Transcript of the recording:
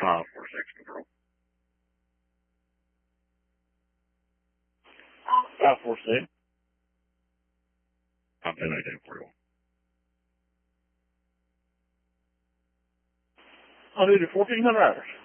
546 control. 546. I'm 10-8-41. On duty 1400 hours.